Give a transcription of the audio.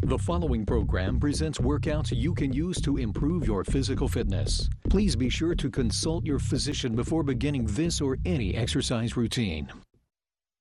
The following program presents workouts you can use to improve your physical fitness. Please be sure to consult your physician before beginning this or any exercise routine.